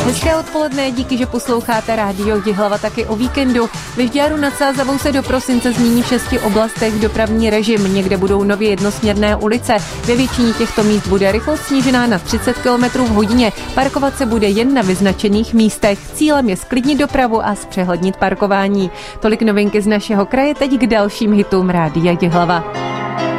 Hezké odpoledne, díky, že posloucháte Rádio Jihlava taky o víkendu. Ve Žďáru nad Sázavou se do prosince změní v 6 oblastech dopravní režim. Někde budou nově jednosměrné ulice. Ve většině těchto míst bude rychlost snížená na 30 km v hodině. Parkovat se bude jen na vyznačených místech. Cílem je zklidnit dopravu a zpřehlednit parkování. Tolik novinky z našeho kraje, teď k dalším hitům Rádia Jihlava.